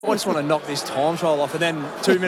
I just want to knock this time trial off, and then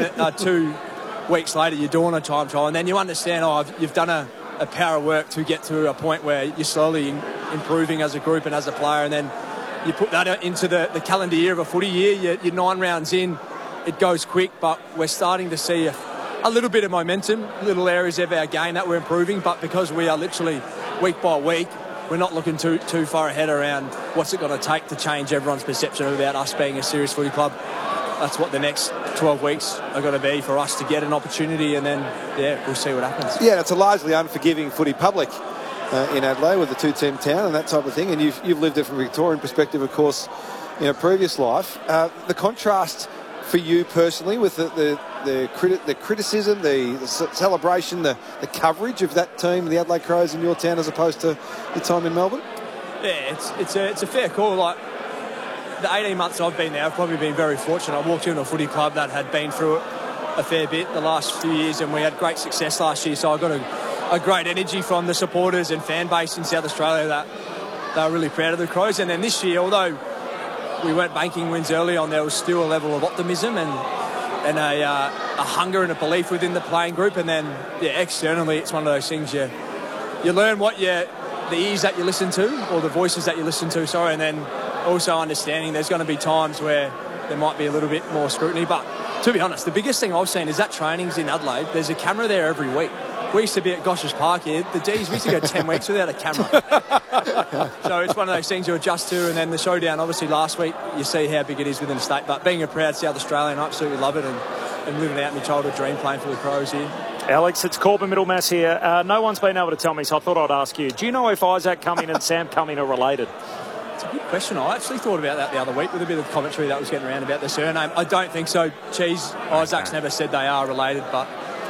2 weeks later you're doing a time trial, and then you understand, you've done a power of work to get to a point where you're slowly improving as a group and as a player, and then you put that into the calendar year of a footy year. You're 9 rounds in, it goes quick, but we're starting to see a little bit of momentum, little areas of our game that we're improving, but because we are literally week by week, we're not looking too far ahead around what's it going to take to change everyone's perception about us being a serious footy club. That's what the next 12 weeks are going to be for us to get an opportunity, and then, we'll see what happens. Yeah, it's a largely unforgiving footy public in Adelaide with a 2-team town and that type of thing, and you've lived it from a Victorian perspective, of course, in a previous life. The contrast for you personally with the criticism, the celebration, the coverage of that team, the Adelaide Crows in your town, as opposed to your time in Melbourne? Yeah, it's a fair call. Like, the 18 months I've been there, I've probably been very fortunate. I walked into a footy club that had been through it a fair bit the last few years, and we had great success last year, so I got a great energy from the supporters and fan base in South Australia that they were really proud of the Crows. And then this year, although we weren't banking wins early on, there was still a level of optimism and a hunger and a belief within the playing group. And then, externally, it's one of those things you learn the ears that you listen to, or the voices that you listen to, and then also understanding there's going to be times where there might be a little bit more scrutiny. But to be honest, the biggest thing I've seen is that trainings in Adelaide, there's a camera there every week. We used to be at Goshers Park here. The D's, we used to go 10 weeks without a camera. So it's one of those things you adjust to. And then the showdown, obviously, last week, you see how big it is within the state. But being a proud South Australian, I absolutely love it, and living out my childhood dream playing for the Crows here. Alex, it's Corbin Middlemass here. No one's been able to tell me, so I thought I'd ask you. Do you know if Isaac Cumming and Sam Cumming are related? It's a good question. I actually thought about that the other week with a bit of commentary that was getting around about the surname. I don't think so. Isaac's never said they are related, but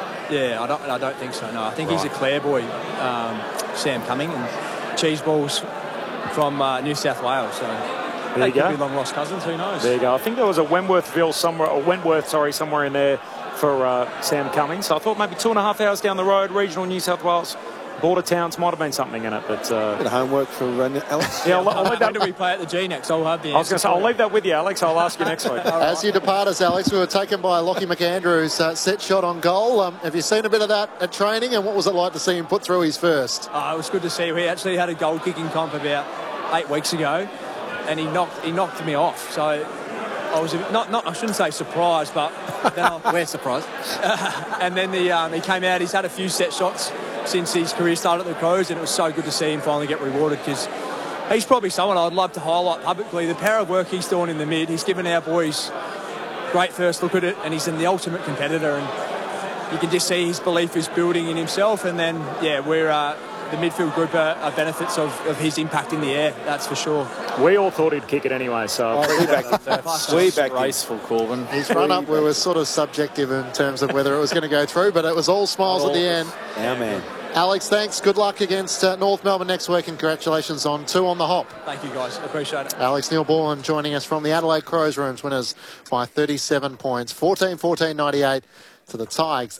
I don't think so. No, I think he's a Clare boy, Sam Cumming, and Cheeseball's from New South Wales. So they could be long lost cousins. Who knows? There you go. I think there was a Wentworth somewhere in there for Sam Cumming. So I thought maybe 2.5 hours down the road, regional New South Wales. Border towns might have been something in it, but... bit of homework for Alex. Yeah, I'll leave that. When do we play at the G next? I'll have the answer. I was going to say, I'll leave that with you, Alex. I'll ask you next week. As you depart us, Alex, we were taken by Lockie McAndrew's set shot on goal. Have you seen a bit of that at training, and what was it like to see him put through his first? It was good to see. We actually had a goal-kicking comp about 8 weeks ago, and he knocked me off. So I was a bit, I shouldn't say surprised, but then we're surprised. And then he came out. He's had a few set shots since his career started at the Crows, and it was so good to see him finally get rewarded, because he's probably someone I'd love to highlight publicly. The power of work he's doing in the mid, he's given our boys great first look at it, and he's the ultimate competitor, and you can just see his belief is building in himself. And then, we're the midfield group are benefits of his impact in the air, that's for sure. We all thought he'd kick it anyway, so... Way back graceful, Corbin. His run-up was sort of subjective in terms of whether it was going to go through, but it was all smiles at the end. Our man. Alex, thanks. Good luck against North Melbourne next week, and congratulations on 2 on the hop. Thank you, guys. Appreciate it. Alex Neil-Born joining us from the Adelaide Crows rooms, winners by 37 points, 14-14-98 to the Tigers,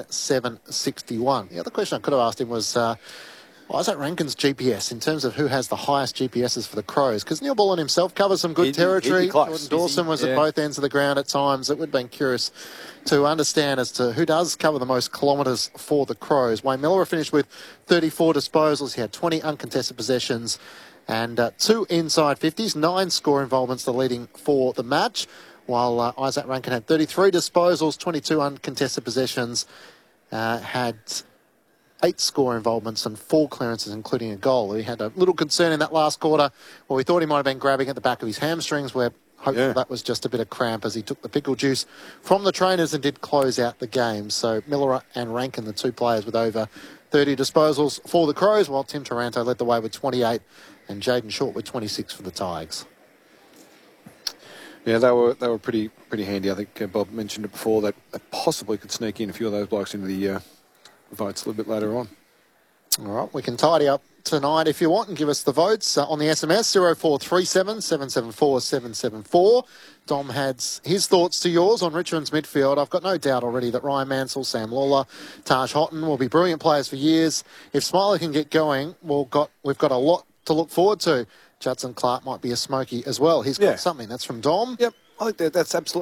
9-7-61. The other question I could have asked him was... Isaac Rankin's GPS in terms of who has the highest GPSs for the Crows, because Neil Bullen himself covers some good territory. Jordan Dawson was at both ends of the ground at times. It would have been curious to understand as to who does cover the most kilometres for the Crows. Wayne Miller finished with 34 disposals. He had 20 uncontested possessions and 2 inside 50s, 9 score involvements, the leading for the match, while Isaac Rankin had 33 disposals, 22 uncontested possessions, had 8 score involvements and 4 clearances, including a goal. He had a little concern in that last quarter where we thought he might have been grabbing at the back of his hamstrings, where hopefully that was just a bit of cramp as he took the pickle juice from the trainers and did close out the game. So Miller and Rankin, the 2 players with over 30 disposals for the Crows, while Tim Taranto led the way with 28 and Jaden Short with 26 for the Tigers. Yeah, they were pretty handy. I think Bob mentioned it before that they possibly could sneak in a few of those blokes into the votes a little bit later on. All right, we can tidy up tonight if you want and give us the votes on the SMS 0437 774 774. Dom had his thoughts to yours on Richmond's midfield. I've got no doubt already that Ryan Mansell, Sam Lawler, Taj Houghton will be brilliant players for years. If Smiley can get going, we've got a lot to look forward to. Judson Clark might be a smoky as well. He's got something. That's from Dom. Yep. I think that's absolutely